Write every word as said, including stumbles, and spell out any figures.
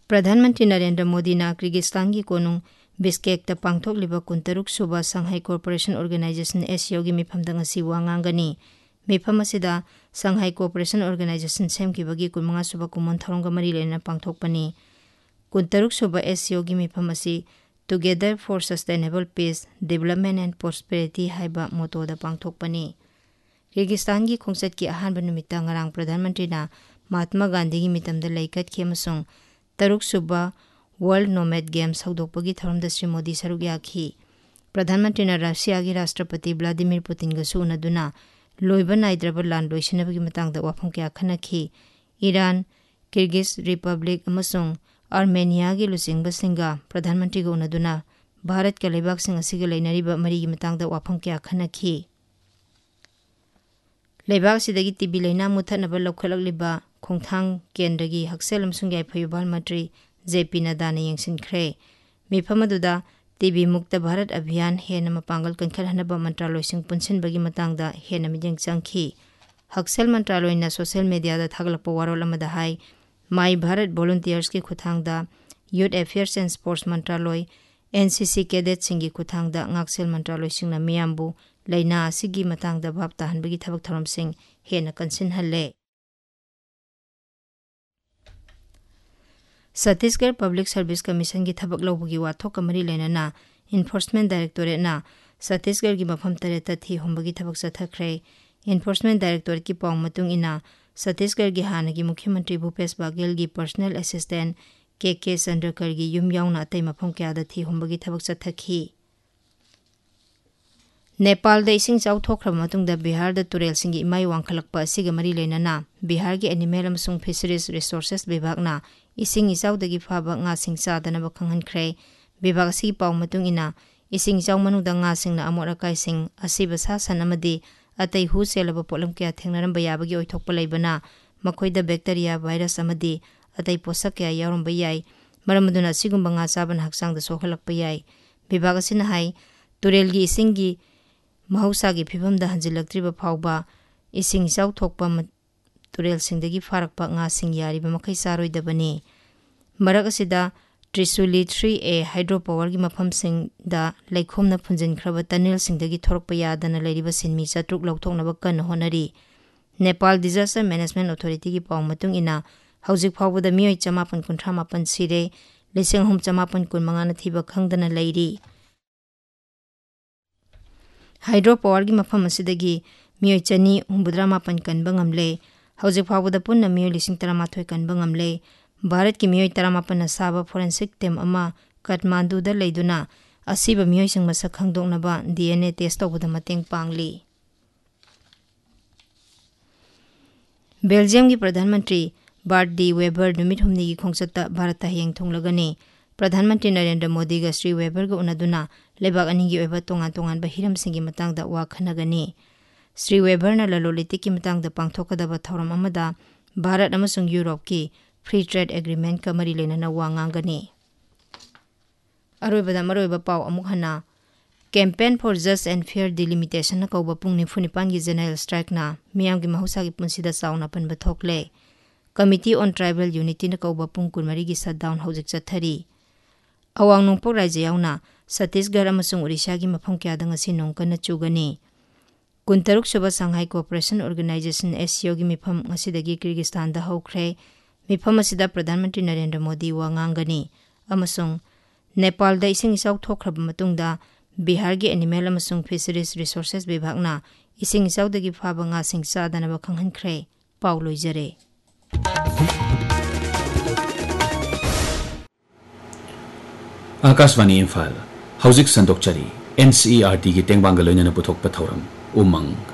प्रधानमंत्री नरेंद्र मोदी ना किर्गिस्तान की कोनुंग बिस्केक ता पांगथोकलिबा कुंतरुक सुबा संघाई कॉर्पोरेशन ऑर्गेनाइजेशन एससीओ की मिफमदा ngasi वांगांगनी मिफम असिदा संघाई कॉर्पोरेशन ऑर्गेनाइजेशन सेमकिबगी कुनमंगा सुबा कुमन थरोंगा मरी लेना पांगथोकपनी कुंतरुक सुबा एससीओ की मिफम असि together for sustainable piece development and prosperity हाइबा मोटोदा पांगथोकपनी Kyrgyzstan की खोंगसत की अहानबा नुमिता ngarang प्रधानमंत्री ना महात्मा गांधी की मितमदा लैकत के अमसुंग तरुक सुबा world nomad games हौदोकपगी थरमदा Shri Modi सरुक याखी प्रधानमंत्री ना रशिया की राष्ट्रपति व्लादिमीर पुतिन गसु उनदुना लोइबा नाइद्रबा लान लोइसिनबगी मतंगदा वाफम क्या खनखी ईरान किर्गिज रिपब्लिक अमसुंग आर्मेनिया की लुचिंगबसिंगा प्रधानमंत्री को उनदुना भारत के लेबाकसिंग असिगा लेनरिबा मरी की मतंगदा वाफम क्या खनखी लेबाक सिदगी टीबी लेना मुथनबा लौखलकलिबा खोंथांग केंद्र की हक्सेल अमसुंग याइफयुबाल मंत्री जेपी नड्डा ने यंगसिनख्रे मिफम अदुदा टीबी मुक्त भारत अभियान हेन मपांगल कनखलहनबा मंत्रालयसिंग पुनसिनबगी मतंगदा हेन मिजंग चंखी हक्सेल मंत्रालयना सोशल मीडिया दा थागलपा वारोल अमदा हाई माई भारत वॉलंटियर्स की खुथांगदा यूथ अफेयर्स एंड स्पोर्ट्स मंत्रालय एनसीसी कैडेट सिंगी खुथांगदा ngaksil मंत्रालय सिंगना मियामबु लेना असिगी मतंगदा भाब ताहनबगी थबक थरम सिंग हेन कंसिनहल्ले छत्तीसगढ़ पब्लिक सर्विस कमीशन की थबक लौबगी वाथोक कमरी लेना इन्फोर्समेंट डायरेक्टोरेट ना छत्तीसगढ़ की मफम तरेत थी हुंबगी थबक चथखरे इन्फोर्समेंट डायरेक्टोरेट की पाव मतुंग इना छत्तीसगढ़ की हानगी मुख्यमंत्री भूपेश बघेल की पर्सनल असिस्टेंट के के चंद्रकर की युम याउना अतै मफम क्यादा थी हुंबगी थबक चथखी नेपाल दा इसिंग चाउथोखरब मतुंगदा बिहार दा तुरेल सिंगी इमाई वांखलकपा असिगा मरी लेना बिहार की एनिमल अमसुंग फिशरीज रिसोर्सेस विभाग ना इसिंग इचाउदगी फाबा nga sing चादनबा खंगहनख्रे विभाग असि पाव मतुंग इना इसिंग इचाउ मनुदा nga sing ना अमोर अकाई सिंग असिबा सासन अमदि अतै हु सेलबा पोलम क्या थेंगनरम बयाबगी ओइथोकपा लैबना मखोइदा बैक्टीरिया वायरस अमदि अतै पोषक क्या यावरम बयाई मरमदुना सिगुंबा nga चाबन हक्सांग दा सोखलकपा याई विभाग असिना हाई तुरेल की इसिंग की महौसा की फिवम दा हंजिलक्त्रिबा फावबा इसिंग इचाउ थोकपा तुरेल सिंगदगी फारकपा nga sing यारिबा मखै सारोइदबनी मरक असिदा त्रिशूली थ्री ए हाइड्रो पावर की मफम सिंग दा लैखोमना फुंजिनख्रबा तनेल सिंगदगी थोरकपा यादना लैरिबा सिनमी चतुक लौथोकनबा कन honorary Nepal disaster management authority की पाव मतुंग इना हौजिक फावबदा मियोय चमापन कुंथ्रा मापन सिरे लिसिंग हम चमापन कुनमंगा न थीबा खंगदना लैरी हाइड्रो पावर की मफम असिदगी मियोय चनी हुंबुद्रा मापन कनबा ngamle हौजिक फावबदा पुन्ना मियोय लिसिंग तरामाथोय कनबा ngamle भारत की मियोय तरामापन साबा फोरेंसिक टीम अमा काठमांडूदा लेदुना असिबा मियोय सिंग मसक खंगदोकनबा डीएनए टेस्ट तौबदा मतेंग पांगली बेल्जियम की प्रधानमंत्री बार्ट डी वेबर नुमित हुमनी की खोंगसत्ता भारत हयेंग थोंगलगनी प्रधानमंत्री नरेंद्र मोदी गा श्री वेबर गा उनदुना लेबाक अनिगी ओइबा तोंगान तोंगान बा हिरम सिंगी मतंगदा वा खनगनी श्री वेबर ना ललोलिति की मतंगदा पांगथोकदबा थौरम अमदा भारत अमसुंग यूरोप की फ्री ट्रेड एग्रीमेंट का मरी लेना वांगांगनी अरोइबदा मरोइबा पाव अमुक हना campaign for just and fair delimitation ना कौबा पुंग निफु निपान की जनरल स्ट्राइक ना मियाम की महौसा की पुंसीदा चाउना पनबा थोकले कमिटी ऑन ट्राइबल यूनिटी ना कौबा पुंग कुनमरी की शटडाउन हौजिक चथरी अवांग नोंपोक राज्य याउना छत्तीसगढ़ अमसुंग उड़ीसा की मफम क्यादा ngasi नोंकन चुगनी कुंतरुक सुबा संघाई कॉर्पोरेशन ऑर्गेनाइजेशन एससीओ की मिफम ngasi किर्गिस्तान दा हौख्रे मिफम असिदा प्रधानमंत्री नरेंद्र मोदी वांगांगनी अमसुंग नेपाल दा इसिंग इचाउ थोखरब मतुंगदा बिहार की एनिमल अमसुंग फिशरीज रिसोर्सेस विभाग ना इसिंग इचाउदगी फाबा nga sing चादनबा खंगहनख्रे पाउ लोइजरे आकाशवाणी इम्फाल हौजिक संदोकचरी एनसीईआरटी की टेंगबांग लोइनना पुथोकपा थौरम उमंग